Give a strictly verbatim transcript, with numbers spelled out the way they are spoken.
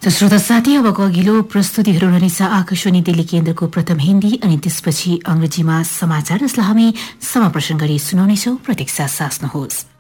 श्रोता साथी, अबको अघिल्लो प्रस्तुतिहरू रहनेछ आकाशवाणी दिल्ली केन्द्रको प्रथम हिन्दी अनि त्यसपछि अंग्रेजीमा समाचार, जसलाई हामी समप्रसारण गरी सुनाउनेछौं। प्रतीक्षा सास्नुहोस्।